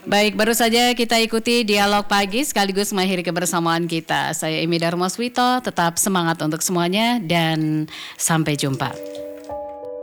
Baik, baru saja kita ikuti dialog pagi sekaligus mengakhiri kebersamaan kita. Saya Emi Darmaswito, tetap semangat untuk semuanya dan sampai jumpa.